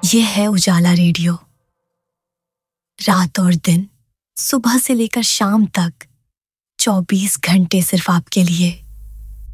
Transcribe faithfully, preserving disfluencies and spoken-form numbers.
ये है उजाला रेडियो। रात और दिन, सुबह से लेकर शाम तक, चौबीस घंटे सिर्फ आपके लिए।